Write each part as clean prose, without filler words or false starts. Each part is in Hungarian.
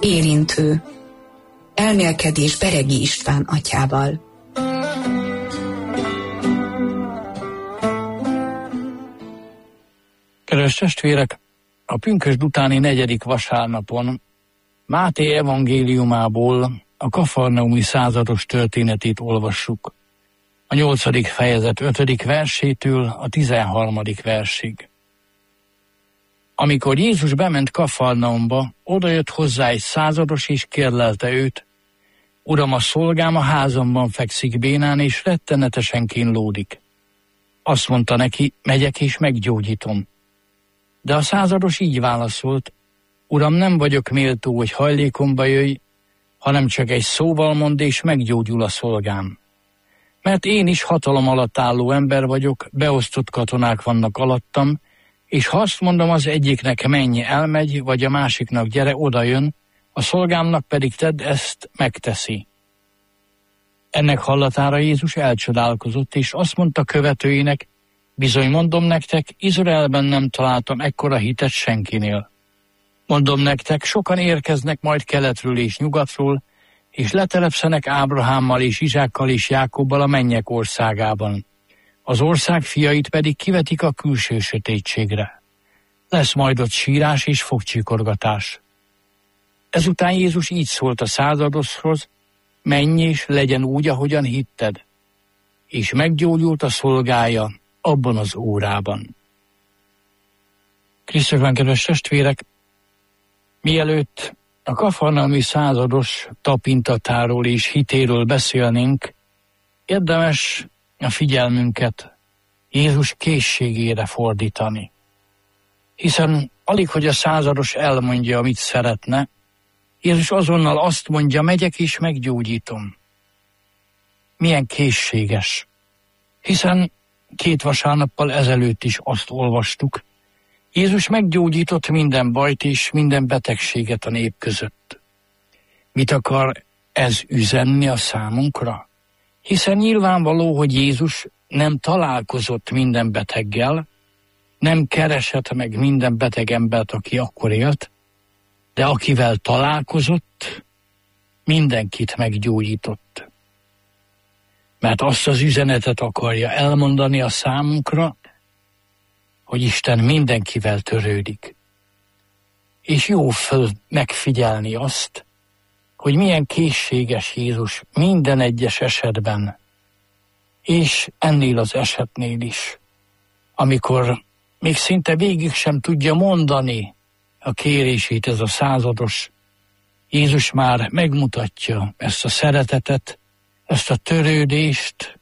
Érintő. Elmélkedés Beregi István atyával. Kedves testvérek, a pünkösd utáni 4. vasárnapon Máté evangéliumából a kafarnaumi százados történetét olvassuk. A 8. fejezet 5. versétől a 13. versig. Amikor Jézus bement Kafarnaumba, odajött hozzá egy százados és kérlelte őt: Uram, a szolgám a házamban fekszik bénán, és rettenetesen kínlódik. Azt mondta neki: megyek és meggyógyítom. De a százados így válaszolt: Uram, nem vagyok méltó, hogy hajlékomba jöjj, hanem csak egy szóval mondd, és meggyógyul a szolgám. Mert én is hatalom alatt álló ember vagyok, beosztott katonák vannak alattam, és ha azt mondom az egyiknek menj, elmegy, vagy a másiknak gyere, odajön, a szolgámnak pedig tedd, ezt megteszi. Ennek hallatára Jézus elcsodálkozott, és azt mondta követőinek: bizony mondom nektek, Izraelben nem találtam ekkora hitet senkinél. Mondom nektek, sokan érkeznek majd keletről és nyugatról, és letelepszenek Ábrahámmal és Izsákkal és Jákobbal a mennyek országában. Az ország fiait pedig kivetik a külső sötétségre. Lesz majd ott sírás és fogcsikorgatás. Ezután Jézus így szólt a századoshoz: menj és legyen úgy, ahogyan hitted. És meggyógyult a szolgája abban az órában. Krisztusban, kedves testvérek, mielőtt a kafarnaumi százados tapintatáról és hitéről beszélnénk, érdemes a figyelmünket Jézus készségére fordítani. Hiszen alig, hogy a százados elmondja, amit szeretne, Jézus azonnal azt mondja: megyek és meggyógyítom. Milyen készséges. Hiszen 2 vasárnappal ezelőtt is azt olvastuk: Jézus meggyógyított minden bajt és minden betegséget a nép között. Mit akar ez üzenni a számunkra? Hiszen nyilvánvaló, hogy Jézus nem találkozott minden beteggel, nem keresett meg minden beteg embert, aki akkor élt, de akivel találkozott, mindenkit meggyógyított. Mert azt az üzenetet akarja elmondani a számunkra, hogy Isten mindenkivel törődik. És jó föl megfigyelni azt, hogy milyen készséges Jézus minden egyes esetben, és ennél az esetnél is, amikor még szinte végig sem tudja mondani a kérését ez a százados, Jézus már megmutatja ezt a szeretetet, ezt a törődést,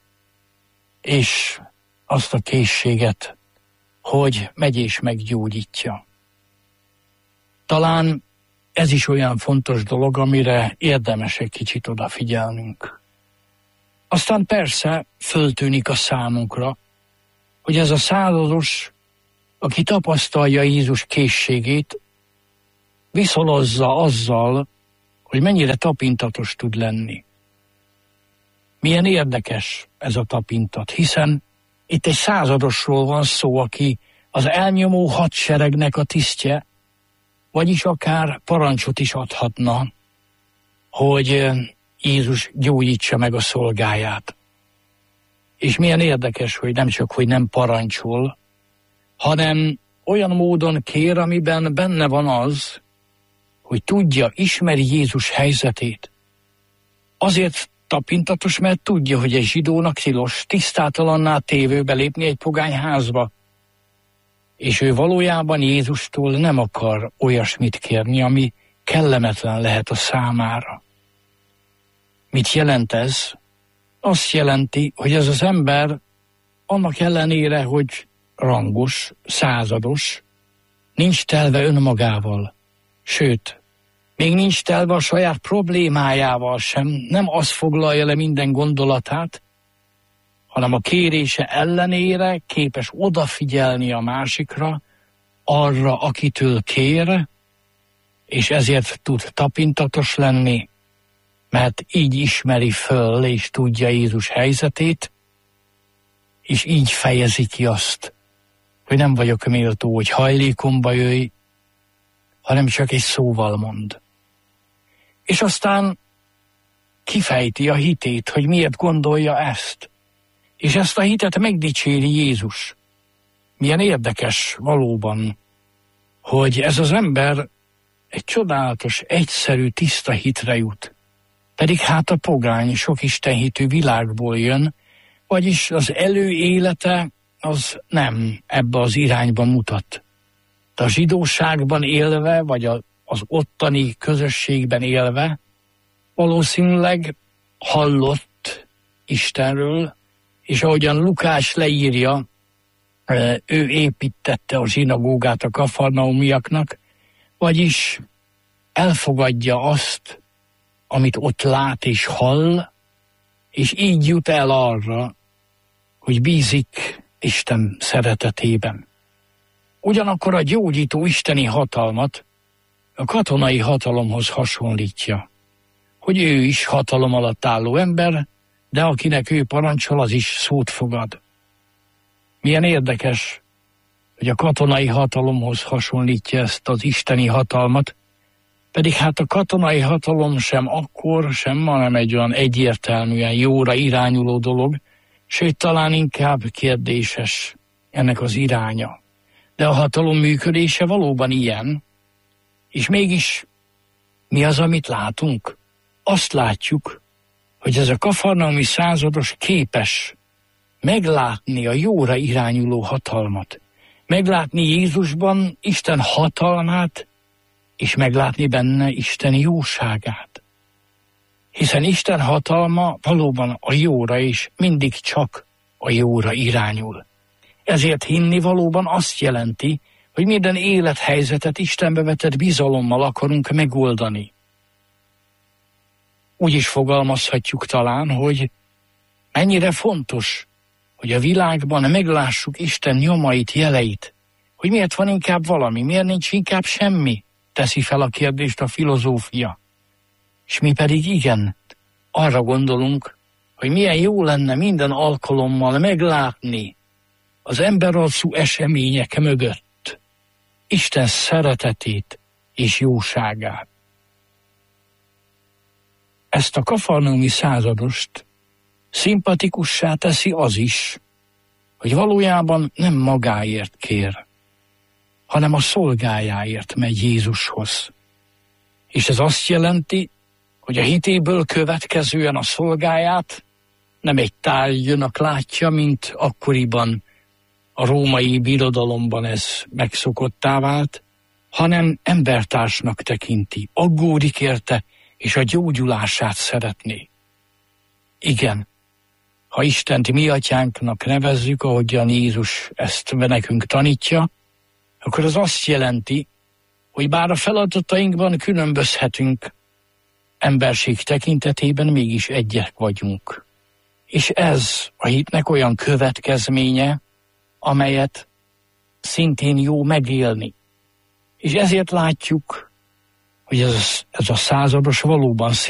és azt a készséget, hogy megy és meggyógyítja. Talán ez is olyan fontos dolog, amire érdemes egy kicsit odafigyelnünk. Aztán persze föltűnik a számunkra, hogy ez a százados, aki tapasztalja Jézus készségét, viszonozza azzal, hogy mennyire tapintatos tud lenni. Milyen érdekes ez a tapintat, hiszen itt egy századosról van szó, aki az elnyomó hadseregnek a tisztje, vagyis akár parancsot is adhatna, hogy Jézus gyógyítsa meg a szolgáját. És milyen érdekes, hogy nem csak, hogy nem parancsol, hanem olyan módon kér, amiben benne van az, hogy tudja, ismeri Jézus helyzetét. Azért tapintatos, mert tudja, hogy egy zsidónak tilos tisztátalanná tévőbe lépni egy pogányházba. És ő valójában Jézustól nem akar olyasmit kérni, ami kellemetlen lehet a számára. Mit jelent ez? Azt jelenti, hogy ez az ember annak ellenére, hogy rangos, százados, nincs telve önmagával, sőt, még nincs telve a saját problémájával sem, nem az foglalja le minden gondolatát, hanem a kérése ellenére képes odafigyelni a másikra, arra, akitől kér, és ezért tud tapintatos lenni, mert így ismeri föl és tudja Jézus helyzetét, és így fejezi ki azt, hogy nem vagyok méltó, hogy hajlékomba jöjj, hanem csak egy szóval mond. És aztán kifejti a hitét, hogy miért gondolja ezt. És ezt a hitet megdicséri Jézus. Milyen érdekes valóban, hogy ez az ember egy csodálatos, egyszerű, tiszta hitre jut. Pedig hát a pogány, sok istenhitű világból jön, vagyis az előélete az nem ebbe az irányba mutat. De a zsidóságban élve, vagy az ottani közösségben élve, valószínűleg hallott Istenről, és ahogyan Lukács leírja, ő építette a zsinagógát a kafarnaumiaknak, vagyis elfogadja azt, amit ott lát és hall, és így jut el arra, hogy bízik Isten szeretetében. Ugyanakkor a gyógyító isteni hatalmat a katonai hatalomhoz hasonlítja, hogy ő is hatalom alatt álló ember, de akinek ő parancsol, az is szót fogad. Milyen érdekes, hogy a katonai hatalomhoz hasonlítja ezt az isteni hatalmat, pedig hát a katonai hatalom sem akkor, sem ma nem egy olyan egyértelműen jóra irányuló dolog, sőt talán inkább kérdéses ennek az iránya. De a hatalom működése valóban ilyen, és mégis mi az, amit látunk? Azt látjuk, hogy ez a kafarnaumi százados képes meglátni a jóra irányuló hatalmat, meglátni Jézusban Isten hatalmát, és meglátni benne Isten jóságát. Hiszen Isten hatalma valóban a jóra, és mindig csak a jóra irányul. Ezért hinni valóban azt jelenti, hogy minden élethelyzetet Istenbe vetett bizalommal akarunk megoldani. Úgy is fogalmazhatjuk talán, hogy mennyire fontos, hogy a világban meglássuk Isten nyomait, jeleit, hogy miért van inkább valami, miért nincs inkább semmi, teszi fel a kérdést a filozófia. És mi pedig igen, arra gondolunk, hogy milyen jó lenne minden alkalommal meglátni az emberarcú események mögött Isten szeretetét és jóságát. Ezt a kafarnaumi századost szimpatikussá teszi az is, hogy valójában nem magáért kér, hanem a szolgájáért megy Jézushoz. És ez azt jelenti, hogy a hitéből következően a szolgáját nem egy tárgynak látja, mint akkoriban a római birodalomban ez megszokottá vált, hanem embertársnak tekinti, aggódik érte, és a gyógyulását szeretné. Igen, ha Istent mi atyánknak nevezzük, ahogyan Jézus ezt nekünk tanítja, akkor az azt jelenti, hogy bár a feladatainkban különbözhetünk, emberség tekintetében mégis egyek vagyunk. És ez a hitnek olyan következménye, amelyet szintén jó megélni. És ezért látjuk, hogy ez a százados valóban